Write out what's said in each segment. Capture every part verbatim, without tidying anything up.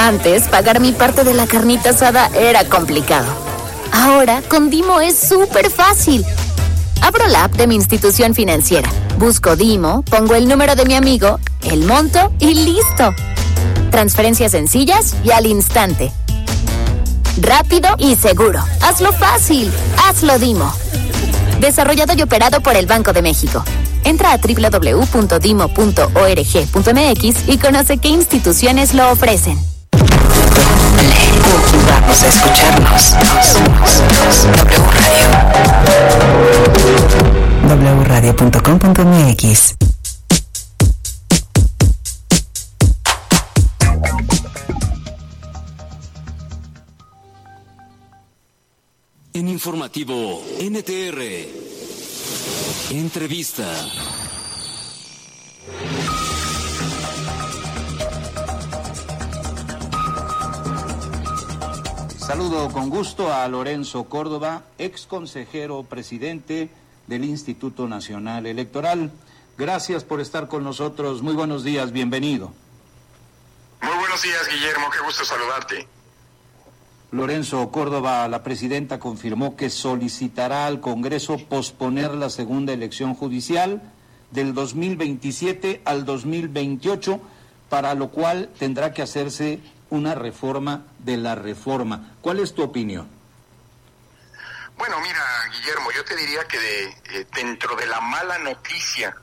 Antes, pagar mi parte de la carnita asada era complicado. Ahora, con Dimo es súper fácil. Abro la app de mi institución financiera, busco Dimo, pongo el número de mi amigo, el monto y ¡listo! Transferencias sencillas y al instante. Rápido y seguro. Hazlo fácil. Hazlo Dimo. Desarrollado y operado por el Banco de México. Entra a doble u doble u doble u punto dimo punto org punto m x y conoce qué instituciones lo ofrecen. Vamos a escucharnos. W Radio. w radio punto com punto m x. En informativo N T R. Entrevista. Saludo con gusto a Lorenzo Córdoba, ex consejero presidente del Instituto Nacional Electoral. Gracias por estar con nosotros. Muy buenos días, bienvenido. Muy buenos días, Guillermo, qué gusto saludarte. Lorenzo Córdoba, la presidenta confirmó que solicitará al Congreso posponer la segunda elección judicial del dos mil veintisiete al dos mil veintiocho, para lo cual tendrá que hacerse una reforma de la reforma. ¿Cuál es tu opinión? Bueno, mira, Guillermo, yo te diría que de, eh, dentro de la mala noticia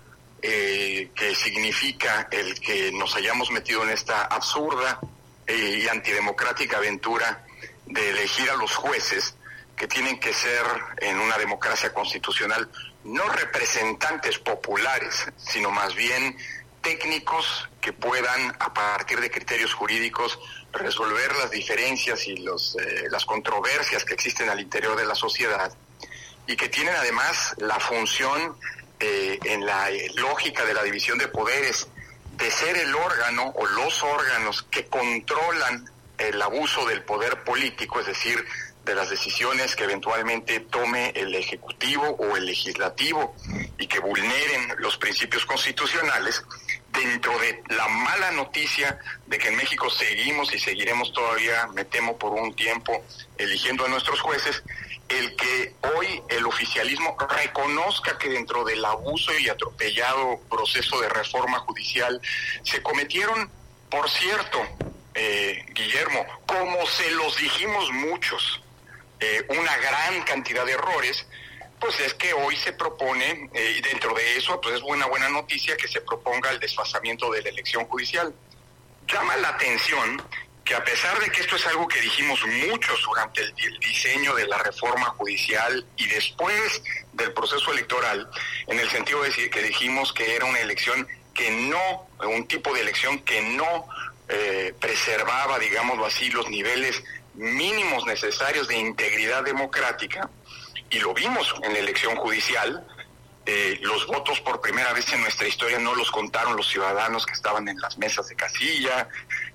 eh, que significa el que nos hayamos metido en esta absurda eh, y antidemocrática aventura de elegir a los jueces, que tienen que ser en una democracia constitucional no representantes populares, sino más bien técnicos que puedan, a partir de criterios jurídicos, resolver las diferencias y los, eh, las controversias que existen al interior de la sociedad, y que tienen además la función, eh, en la eh, lógica de la división de poderes, de ser el órgano o los órganos que controlan el abuso del poder político, es decir, de las decisiones que eventualmente tome el Ejecutivo o el Legislativo y que vulneren los principios constitucionales, dentro de la mala noticia de que en México seguimos y seguiremos todavía, me temo, por un tiempo eligiendo a nuestros jueces. El que hoy el oficialismo reconozca que dentro del abuso y atropellado proceso de reforma judicial se cometieron, por cierto, eh, Guillermo, como se los dijimos muchos, eh, una gran cantidad de errores, pues es que hoy se propone, eh, y dentro de eso, pues es una buena noticia que se proponga el desfasamiento de la elección judicial. Llama la atención que, a pesar de que esto es algo que dijimos muchos durante el, el diseño de la reforma judicial y después del proceso electoral, en el sentido de que dijimos que era una elección que no, un tipo de elección que no eh, preservaba, digámoslo así, los niveles mínimos necesarios de integridad democrática, y lo vimos en la elección judicial. Eh, los votos por primera vez en nuestra historia no los contaron los ciudadanos que estaban en las mesas de casilla,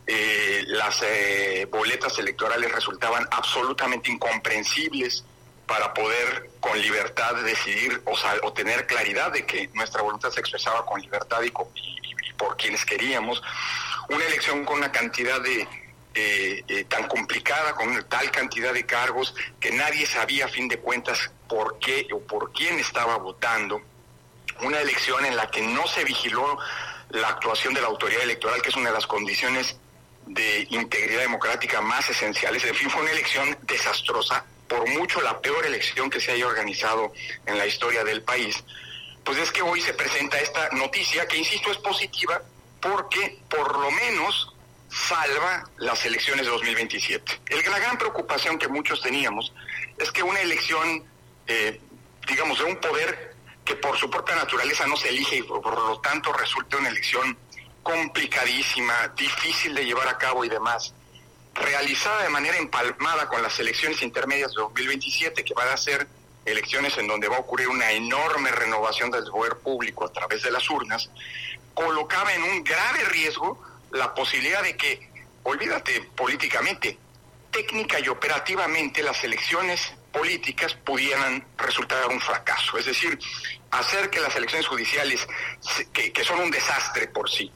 eh, las eh, boletas electorales resultaban absolutamente incomprensibles para poder con libertad decidir, o, sea, o tener claridad de que nuestra voluntad se expresaba con libertad y, con, y, y por quienes queríamos. Una elección con una cantidad de Eh, eh, tan complicada, con tal cantidad de cargos que nadie sabía a fin de cuentas por qué o por quién estaba votando. Una elección en la que no se vigiló la actuación de la autoridad electoral, que es una de las condiciones de integridad democrática más esenciales. En fin, fue una elección desastrosa, por mucho la peor elección que se haya organizado en la historia del país. Pues es que hoy se presenta esta noticia que, insisto, es positiva porque por lo menos salva las elecciones de dos mil veintisiete. El, la gran preocupación que muchos teníamos es que una elección, eh, digamos, de un poder que por su propia naturaleza no se elige y por, por lo tanto resulte una elección complicadísima, difícil de llevar a cabo y demás, realizada de manera empalmada con las elecciones intermedias de dos mil veintisiete, que van a ser elecciones en donde va a ocurrir una enorme renovación del poder público a través de las urnas, colocaba en un grave riesgo la posibilidad de que, olvídate políticamente, técnica y operativamente las elecciones políticas pudieran resultar un fracaso. Es decir, hacer que las elecciones judiciales, que, que son un desastre por sí,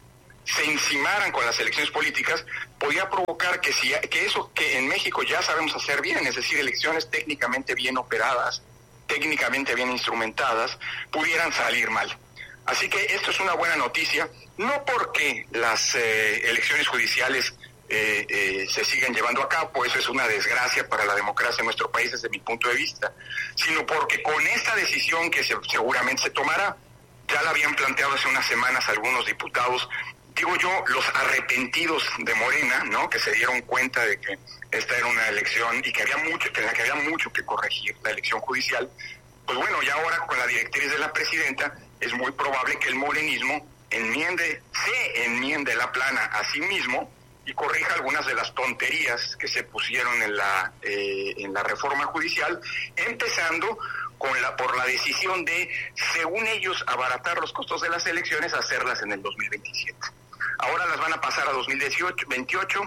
se encimaran con las elecciones políticas, podía provocar que, si, que eso que en México ya sabemos hacer bien, es decir, elecciones técnicamente bien operadas, técnicamente bien instrumentadas, pudieran salir mal. Así que esto es una buena noticia, no porque las eh, elecciones judiciales eh, eh, se sigan llevando a cabo, eso es una desgracia para la democracia en nuestro país desde mi punto de vista, sino porque con esta decisión que se, seguramente se tomará, ya la habían planteado hace unas semanas algunos diputados, digo yo, los arrepentidos de Morena, ¿no?, que se dieron cuenta de que esta era una elección y que había mucho, que en la que había mucho que corregir, la elección judicial. Pues bueno, ya ahora con la directriz de la presidenta es muy probable que el morenismo enmiende, se enmiende la plana a sí mismo y corrija algunas de las tonterías que se pusieron en la eh, en la reforma judicial, empezando con la por la decisión de, según ellos, abaratar los costos de las elecciones, hacerlas en el dos mil veintisiete. Ahora las van a pasar a dos mil veintiocho.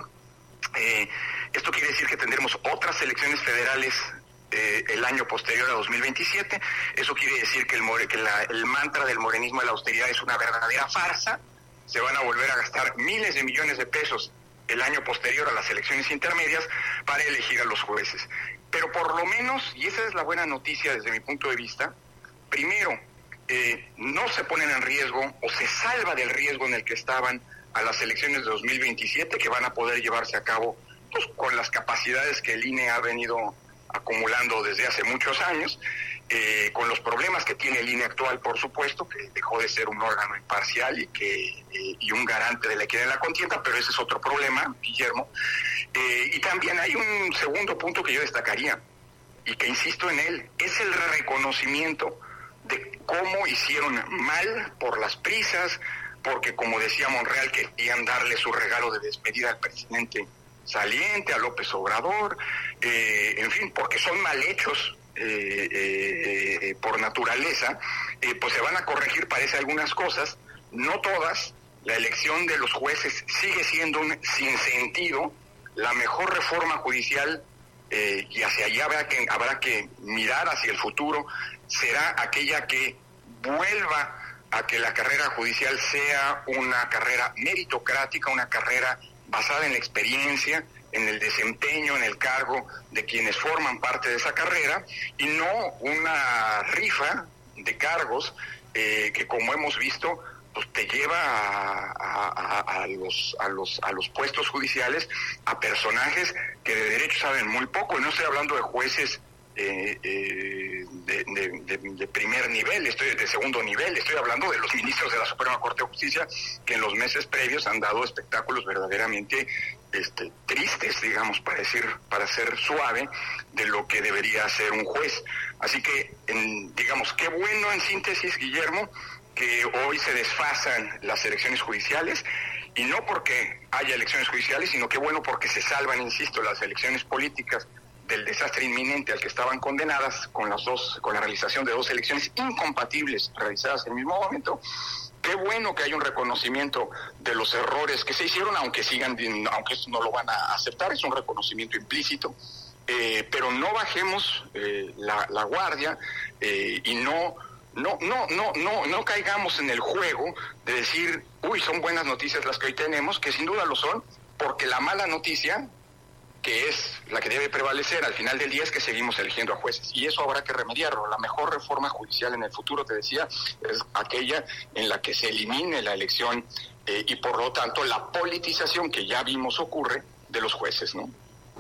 Eh, esto quiere decir que tendremos otras elecciones federales eh, el año posterior a dos mil veintisiete. Eso quiere decir que el more, que la, el mantra del morenismo de la austeridad es una verdadera farsa. Se van a volver a gastar miles de millones de pesos el año posterior a las elecciones intermedias para elegir a los jueces. Pero por lo menos, y esa es la buena noticia desde mi punto de vista, primero, eh, no se ponen en riesgo o se salva del riesgo en el que estaban a las elecciones de dos mil veintisiete, que van a poder llevarse a cabo pues, con las capacidades que el I N E ha venido acumulando desde hace muchos años, eh, con los problemas que tiene el I N E actual, por supuesto, que dejó de ser un órgano imparcial y que eh, y un garante de la equidad en la contienda, pero ese es otro problema, Guillermo. Eh, y también hay un segundo punto que yo destacaría, y que insisto en él, es el reconocimiento de cómo hicieron mal por las prisas, porque como decía Monreal, querían darle su regalo de despedida al presidente saliente, a López Obrador, eh, en fin, porque son mal hechos eh, eh, eh, por naturaleza, eh, pues se van a corregir, parece, algunas cosas, no todas. La elección de los jueces sigue siendo un sinsentido. La mejor reforma judicial, eh, y hacia allá habrá que, habrá que mirar hacia el futuro, será aquella que vuelva a que la carrera judicial sea una carrera meritocrática, una carrera basada en la experiencia, en el desempeño, en el cargo de quienes forman parte de esa carrera, y no una rifa de cargos eh, que, como hemos visto, pues te lleva a, a, a, a los a los a los puestos judiciales a personajes que de derecho saben muy poco. Y no estoy hablando de jueces eh, eh, de, de, de, de primer nivel, estoy de segundo nivel, estoy hablando de los ministros de la Suprema Corte de Justicia, que en los meses previos han dado espectáculos verdaderamente este, tristes, digamos, para decir, para ser suave, de lo que debería ser un juez. Así que, en, digamos, qué bueno, en síntesis, Guillermo, que hoy se desfasan las elecciones judiciales, y no porque haya elecciones judiciales, sino que bueno porque se salvan, insisto, las elecciones políticas del desastre inminente al que estaban condenadas con las dos, con la realización de dos elecciones incompatibles realizadas en el mismo momento. Qué bueno que hay un reconocimiento de los errores que se hicieron, aunque sigan, aunque no lo van a aceptar, es un reconocimiento implícito, eh, pero no bajemos eh, la, la guardia eh, y no No, no, no, no, no caigamos en el juego de decir, uy, son buenas noticias las que hoy tenemos, que sin duda lo son, porque la mala noticia, que es la que debe prevalecer al final del día, es que seguimos eligiendo a jueces, y eso habrá que remediarlo. La mejor reforma judicial en el futuro, te decía, es aquella en la que se elimine la elección eh, y por lo tanto la politización que ya vimos ocurre de los jueces, ¿no?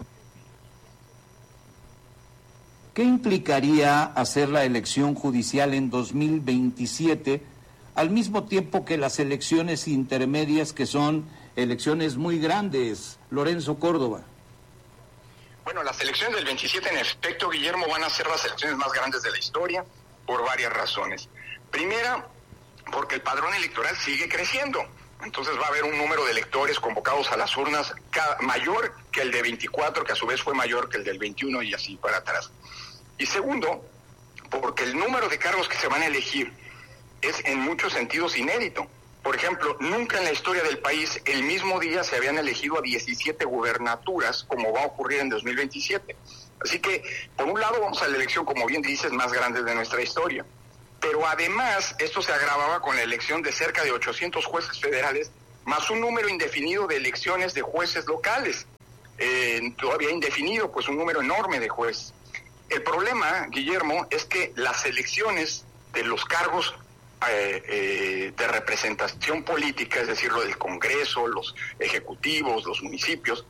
¿Qué implicaría hacer la elección judicial en dos mil veintisiete al mismo tiempo que las elecciones intermedias, que son elecciones muy grandes? Lorenzo Córdoba. Bueno, las elecciones del veintisiete, en efecto, Guillermo, van a ser las elecciones más grandes de la historia por varias razones. Primera, porque el padrón electoral sigue creciendo. Entonces va a haber un número de electores convocados a las urnas cada, mayor que el de veinticuatro, que a su vez fue mayor que el del veintiuno, y así para atrás. Y segundo, porque el número de cargos que se van a elegir es en muchos sentidos inédito. Por ejemplo, nunca en la historia del país el mismo día se habían elegido a diecisiete gubernaturas, como va a ocurrir en dos mil veintisiete. Así que, por un lado, vamos a la elección, como bien dices, más grande de nuestra historia. Pero además, esto se agravaba con la elección de cerca de ochocientos jueces federales más un número indefinido de elecciones de jueces locales, eh, todavía indefinido, pues un número enorme de jueces. El problema, Guillermo, es que las elecciones de los cargos eh, eh, de representación política, es decir, lo del Congreso, los ejecutivos, los municipios,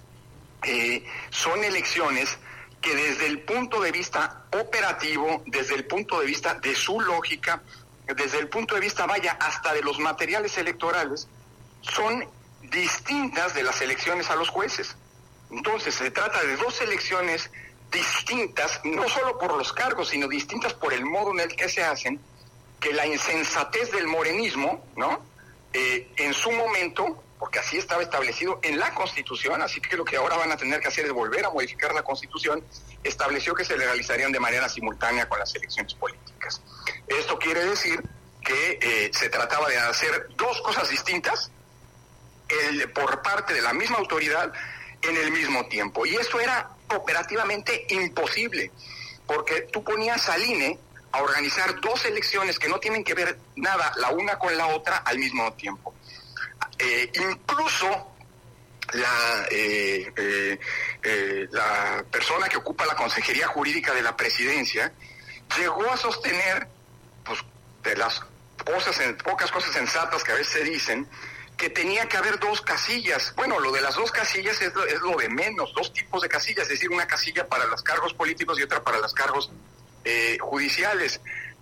eh, son elecciones que desde el punto de vista operativo, desde el punto de vista de su lógica, desde el punto de vista, vaya, hasta de los materiales electorales, son distintas de las elecciones a los jueces. Entonces, se trata de dos elecciones distintas, no solo por los cargos, sino distintas por el modo en el que se hacen, que la insensatez del morenismo, ¿no? Eh, en su momento, porque así estaba establecido en la Constitución, así que lo que ahora van a tener que hacer es volver a modificar la Constitución, estableció que se le realizarían de manera simultánea con las elecciones políticas. Esto quiere decir que eh, se trataba de hacer dos cosas distintas el, por parte de la misma autoridad en el mismo tiempo. Y esto era operativamente imposible, porque tú ponías al I N E a organizar dos elecciones que no tienen que ver nada la una con la otra al mismo tiempo. Eh, incluso la, eh, eh, eh, la persona que ocupa la Consejería Jurídica de la Presidencia llegó a sostener, pues, de las cosas, pocas cosas sensatas que a veces se dicen, que tenía que haber dos casillas. Bueno, lo de las dos casillas es lo, es lo de menos, dos tipos de casillas, es decir, una casilla para los cargos políticos y otra para los cargos eh, judiciales.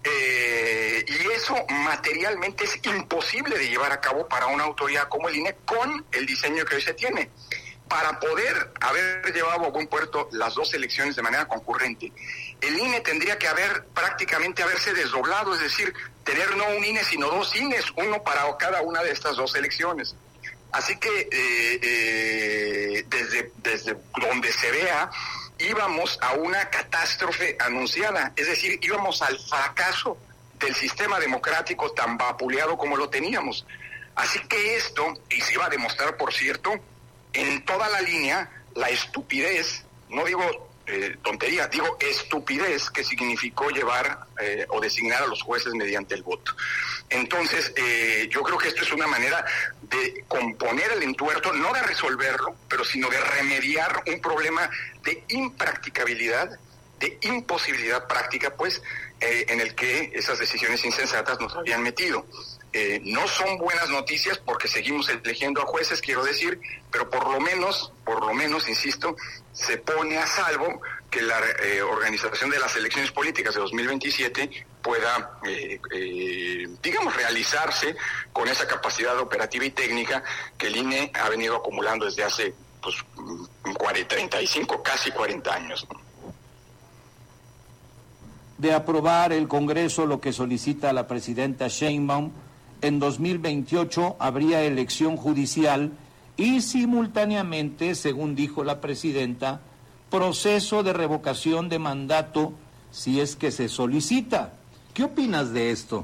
Eh, y eso materialmente es imposible de llevar a cabo para una autoridad como el I N E con el diseño que hoy se tiene. Para poder haber llevado a buen puerto las dos elecciones de manera concurrente, el I N E tendría que haber prácticamente haberse desdoblado, es decir, tener no un I N E sino dos I N Es, uno para cada una de estas dos elecciones. Así que eh, eh, desde, desde donde se vea, íbamos a una catástrofe anunciada, es decir, íbamos al fracaso del sistema democrático tan vapuleado como lo teníamos. Así que esto, y se iba a demostrar, por cierto, en toda la línea, la estupidez, no digo eh, tontería, digo estupidez que significó llevar eh, o designar a los jueces mediante el voto. Entonces, eh, yo creo que esto es una manera de componer el entuerto, no de resolverlo, pero sino de remediar un problema de impracticabilidad, de imposibilidad práctica, pues, eh, en el que esas decisiones insensatas nos habían metido. Eh, no son buenas noticias porque seguimos eligiendo a jueces, quiero decir, pero por lo menos, por lo menos, insisto, se pone a salvo que la eh, organización de las elecciones políticas de dos mil veintisiete pueda, eh, eh, digamos, realizarse con esa capacidad operativa y técnica que el I N E ha venido acumulando desde hace, pues, cuarenta, treinta y cinco, casi cuarenta años, ¿no? De aprobar el Congreso lo que solicita la presidenta Sheinbaum, en dos mil veintiocho habría elección judicial y simultáneamente, según dijo la presidenta, proceso de revocación de mandato si es que se solicita. ¿Qué opinas de esto?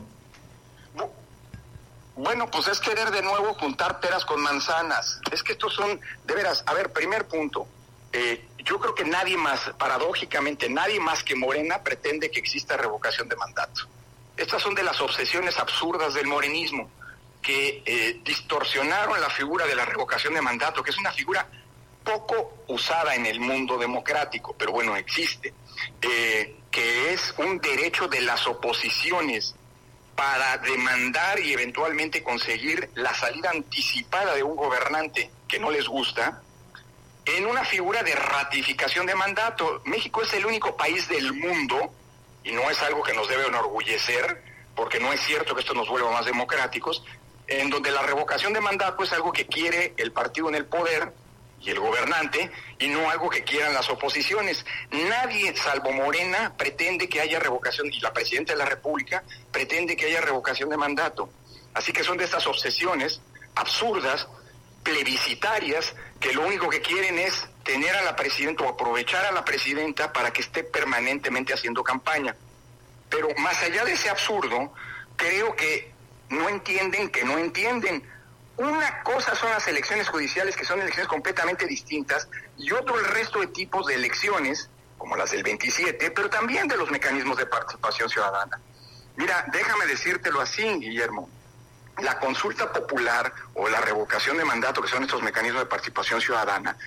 Bueno, pues es querer de nuevo juntar peras con manzanas. Es que estos son, de veras, a ver, primer punto, eh, yo creo que nadie más, paradójicamente, nadie más que Morena pretende que exista revocación de mandato. Estas son de las obsesiones absurdas del morenismo, que eh, distorsionaron la figura de la revocación de mandato, que es una figura poco usada en el mundo democrático, pero bueno, existe, eh, que es un derecho de las oposiciones para demandar y eventualmente conseguir la salida anticipada de un gobernante que no les gusta, en una figura de ratificación de mandato. México es el único país del mundo, y no es algo que nos debe enorgullecer, porque no es cierto que esto nos vuelva más democráticos, en donde la revocación de mandato es algo que quiere el partido en el poder y el gobernante, y no algo que quieran las oposiciones. Nadie, salvo Morena, pretende que haya revocación, y la presidenta de la República pretende que haya revocación de mandato. Así que son de estas obsesiones absurdas, plebiscitarias, que lo único que quieren es tener a la presidenta o aprovechar a la presidenta para que esté permanentemente haciendo campaña. Pero más allá de ese absurdo, creo que no entienden que no entienden. Una cosa son las elecciones judiciales, que son elecciones completamente distintas, y otro el resto de tipos de elecciones, como las del veintisiete, pero también de los mecanismos de participación ciudadana. Mira, déjame decírtelo así, Guillermo. la consulta popular o la revocación de mandato, que son estos mecanismos de participación ciudadana,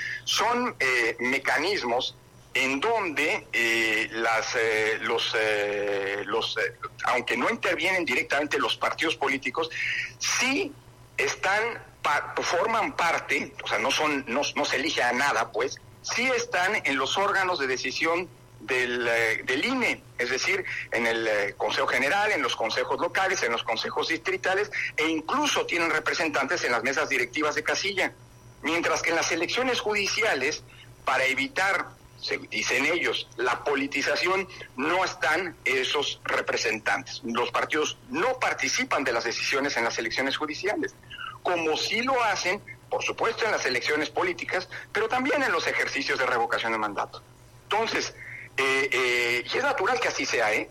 son eh, mecanismos en donde eh, las, eh, los, eh, los eh, aunque no intervienen directamente los partidos políticos, sí están, pa, forman parte, o sea, no son, no, no se elige a nada, pues, sí están en los órganos de decisión del, eh, del I N E, es decir, en el eh, Consejo General, en los consejos locales, en los consejos distritales, e incluso tienen representantes en las mesas directivas de casilla, mientras que en las elecciones judiciales, para evitar, se dicen ellos, la politización, no están esos representantes. Los partidos no participan de las decisiones en las elecciones judiciales, como sí lo hacen, por supuesto, en las elecciones políticas, pero también en los ejercicios de revocación de mandato. Entonces, eh, eh, y es natural que así sea, ¿eh?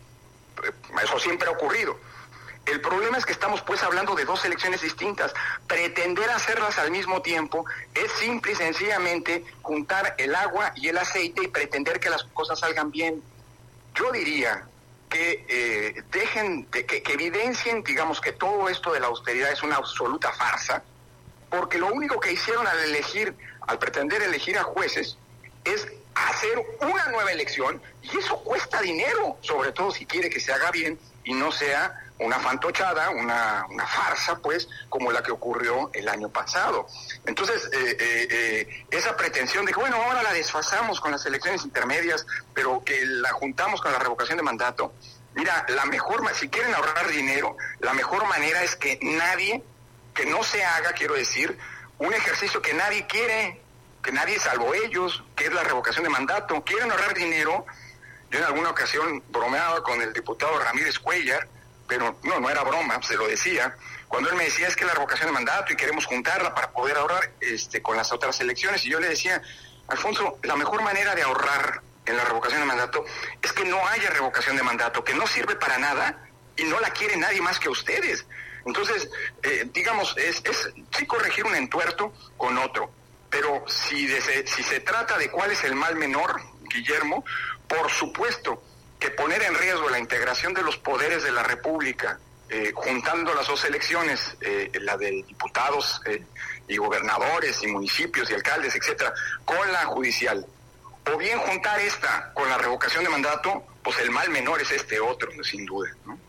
Eso siempre ha ocurrido. El problema es que estamos pues hablando de dos elecciones distintas. Pretender hacerlas al mismo tiempo es simple y sencillamente juntar el agua y el aceite y pretender que las cosas salgan bien. Yo diría que eh, dejen, de, que, que evidencien, digamos, que todo esto de la austeridad es una absoluta farsa, porque lo único que hicieron al elegir, al pretender elegir a jueces, es hacer una nueva elección, y eso cuesta dinero, sobre todo si quiere que se haga bien y no sea una fantochada, una, una farsa, pues, como la que ocurrió el año pasado. Entonces, eh, eh, eh, esa pretensión de que, bueno, ahora la desfasamos con las elecciones intermedias, pero que la juntamos con la revocación de mandato, mira, la mejor, si quieren ahorrar dinero, la mejor manera es que nadie, que no se haga, quiero decir, un ejercicio que nadie quiere, que nadie salvo ellos, que es la revocación de mandato. Quieren ahorrar dinero. Yo en alguna ocasión bromeaba con el diputado Ramírez Cuellar, pero no, no era broma, se lo decía, cuando él me decía es que la revocación de mandato y queremos juntarla para poder ahorrar este con las otras elecciones, y yo le decía, Alfonso, la mejor manera de ahorrar en la revocación de mandato es que no haya revocación de mandato, que no sirve para nada y no la quiere nadie más que ustedes. Entonces, eh, digamos, es, es sí corregir un entuerto con otro, pero si, de, si se trata de cuál es el mal menor, Guillermo, por supuesto que poner en riesgo la integración de los poderes de la República, eh, juntando las dos elecciones, eh, la de diputados eh, y gobernadores y municipios y alcaldes, etcétera, con la judicial, o bien juntar esta con la revocación de mandato, pues el mal menor es este otro, sin duda, ¿no?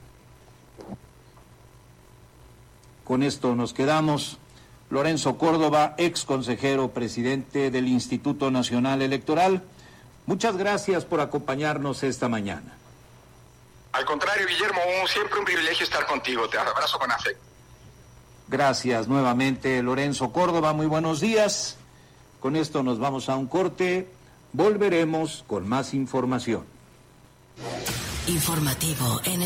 Con esto nos quedamos. Lorenzo Córdoba, ex consejero presidente del Instituto Nacional Electoral, muchas gracias por acompañarnos esta mañana. Al contrario, Guillermo, siempre un privilegio estar contigo. Te abrazo con afecto. Gracias nuevamente, Lorenzo Córdoba. Muy buenos días. Con esto nos vamos a un corte. Volveremos con más información. Informativo N T R.